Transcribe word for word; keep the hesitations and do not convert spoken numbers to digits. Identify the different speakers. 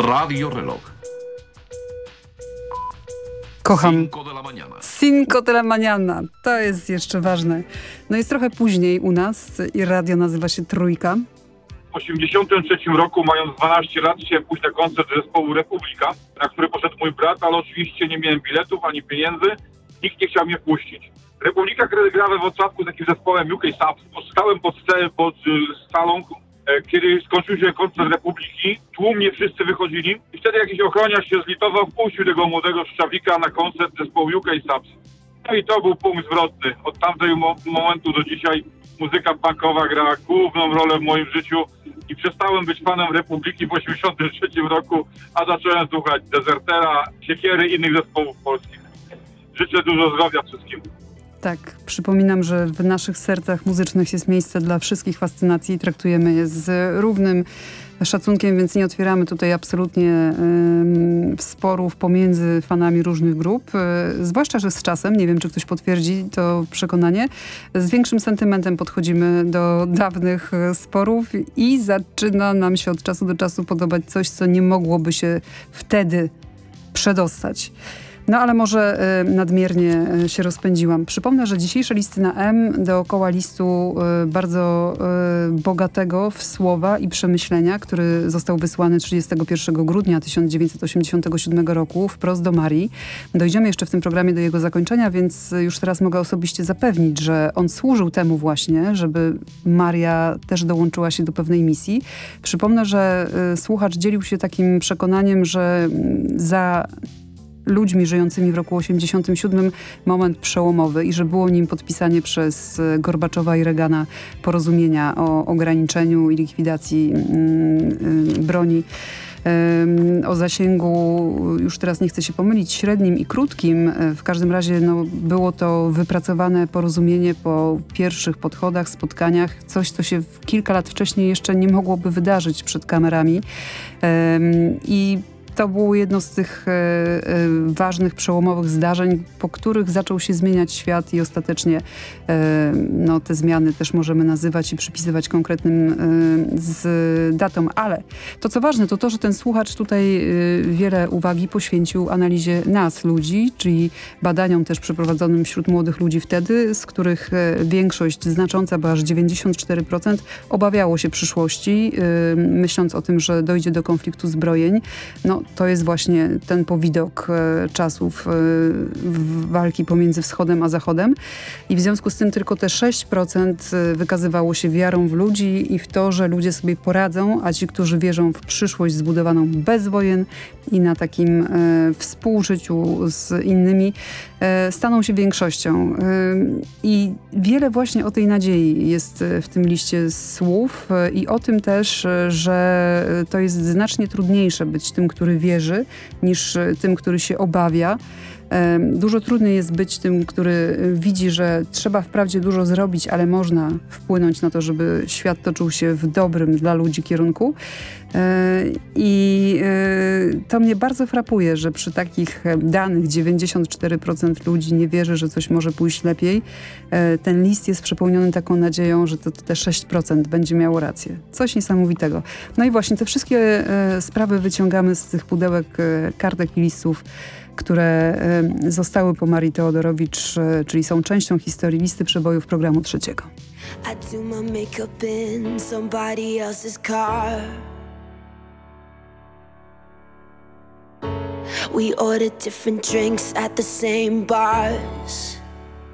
Speaker 1: Radio Reloj.
Speaker 2: Kocham.
Speaker 1: Cinco de la mañana.
Speaker 2: Cinco de la mañana. To jest jeszcze ważne. No jest trochę później u nas i radio nazywa się Trójka.
Speaker 3: W osiemdziesiątym trzecim roku, mając dwanaście lat, chciałem pójść na koncert zespołu Republika, na który poszedł mój brat, ale oczywiście nie miałem biletów ani pieniędzy. Nikt nie chciał mnie wpuścić. Republika gra we Wrocławku z takim zespołem U K Subs. Stałem pod, pod salą, kiedy skończył się koncert Republiki. Tłumnie wszyscy wychodzili i wtedy jakiś ochroniarz się zlitował, wpuścił tego młodego szczawika na koncert zespołu U K Subs. No i to był punkt zwrotny. Od tamtego mo- momentu do dzisiaj muzyka punkowa gra główną rolę w moim życiu i przestałem być fanem Republiki w osiemdziesiątym trzecim roku, a zacząłem słuchać Dezertera, Siekiery i innych zespołów polskich. Życzę dużo zdrowia wszystkim.
Speaker 2: Tak, przypominam, że w naszych sercach muzycznych jest miejsce dla wszystkich fascynacji i traktujemy je z równym szacunkiem, więc nie otwieramy tutaj absolutnie y, sporów pomiędzy fanami różnych grup. Y, zwłaszcza, że z czasem, nie wiem, czy ktoś potwierdzi to przekonanie, z większym sentymentem podchodzimy do dawnych y, sporów i zaczyna nam się od czasu do czasu podobać coś, co nie mogłoby się wtedy przedostać. No ale może y, nadmiernie y, się rozpędziłam. Przypomnę, że dzisiejsze listy na M dookoła listu y, bardzo y, bogatego w słowa i przemyślenia, który został wysłany trzydziestego pierwszego grudnia tysiąc dziewięćset osiemdziesiątego siódmego roku wprost do Marii. Dojdziemy jeszcze w tym programie do jego zakończenia, więc już teraz mogę osobiście zapewnić, że on służył temu właśnie, żeby Maria też dołączyła się do pewnej misji. Przypomnę, że y, słuchacz dzielił się takim przekonaniem, że y, za ludźmi żyjącymi w roku osiemdziesiątym siódmym moment przełomowy i że było nim podpisanie przez Gorbaczowa i Reagana porozumienia o ograniczeniu i likwidacji yy, broni yy, o zasięgu, już teraz nie chcę się pomylić, średnim i krótkim. W każdym razie no, było to wypracowane porozumienie po pierwszych podchodach, spotkaniach. Coś, co się kilka lat wcześniej jeszcze nie mogłoby wydarzyć przed kamerami. Yy, I to było jedno z tych e, e, ważnych, przełomowych zdarzeń, po których zaczął się zmieniać świat i ostatecznie e, no, te zmiany też możemy nazywać i przypisywać konkretnym e, z datą. Ale to, co ważne, to to, że ten słuchacz tutaj e, wiele uwagi poświęcił analizie nas, ludzi, czyli badaniom też przeprowadzonym wśród młodych ludzi wtedy, z których e, większość znacząca, bo aż dziewięćdziesiąt cztery procent obawiało się przyszłości, e, myśląc o tym, że dojdzie do konfliktu zbrojeń. No, to jest właśnie ten powidok e, czasów e, walki pomiędzy Wschodem a Zachodem. I w związku z tym tylko te sześć procent wykazywało się wiarą w ludzi i w to, że ludzie sobie poradzą, a ci, którzy wierzą w przyszłość zbudowaną bez wojen i na takim e, współżyciu z innymi, e, staną się większością. E, I wiele właśnie o tej nadziei jest w tym liście słów e, i o tym też, e, że to jest znacznie trudniejsze być tym, który wierzy, niż tym, który się obawia. Dużo trudniej jest być tym, który widzi, że trzeba wprawdzie dużo zrobić, ale można wpłynąć na to, żeby świat toczył się w dobrym dla ludzi kierunku. I to mnie bardzo frapuje, że przy takich danych dziewięćdziesiąt cztery procent ludzi nie wierzy, że coś może pójść lepiej. Ten list jest przepełniony taką nadzieją, że to, to te sześć procent będzie miało rację. Coś niesamowitego. No i właśnie te wszystkie sprawy wyciągamy z tych pudełek kartek i listów, które zostały po Marii Teodorowicz, czyli są częścią historii listy przebojów programu trzeciego.
Speaker 4: I do my makeup in somebody else's car. We ordered different drinks at the same bars.